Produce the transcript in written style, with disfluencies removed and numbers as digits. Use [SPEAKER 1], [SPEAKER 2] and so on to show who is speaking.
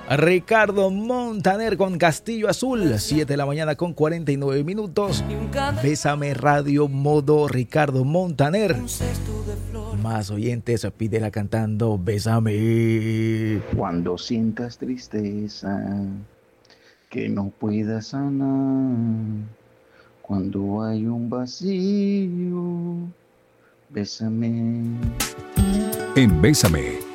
[SPEAKER 1] Ricardo Montaner con Castillo Azul, 7 de la mañana con 49 minutos. Bésame Radio modo Ricardo Montaner. Más oyentes, pídela cantando Bésame.
[SPEAKER 2] Cuando sientas tristeza que no puedas sanar, cuando hay un vacío, bésame.
[SPEAKER 3] En Bésame